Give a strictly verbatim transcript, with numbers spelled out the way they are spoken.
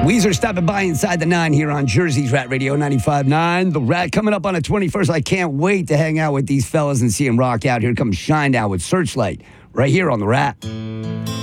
Weezer stopping by inside the nine here on Jersey's Rat Radio ninety-five point nine. The Rat coming up on the twenty-first. I can't wait to hang out with these fellas and see them rock out. Here comes Shinedown with Searchlight right here on the Rat.